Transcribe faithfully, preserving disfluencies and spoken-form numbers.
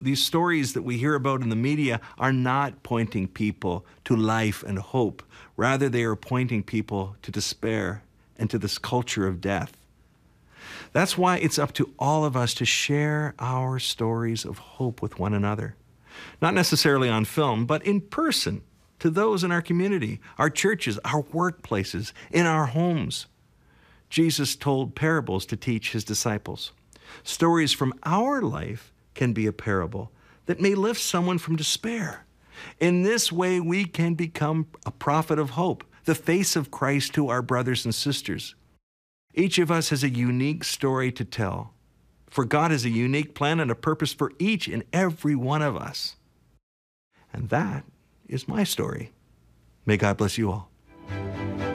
These stories that we hear about in the media are not pointing people to life and hope. Rather, they are pointing people to despair and to this culture of death. That's why it's up to all of us to share our stories of hope with one another. Not necessarily on film, but in person, to those in our community, our churches, our workplaces, in our homes. Jesus told parables to teach his disciples. Stories from our life can be a parable that may lift someone from despair. In this way, we can become a prophet of hope, the face of Christ to our brothers and sisters. Each of us has a unique story to tell, for God has a unique plan and a purpose for each and every one of us. And that is my story. May God bless you all.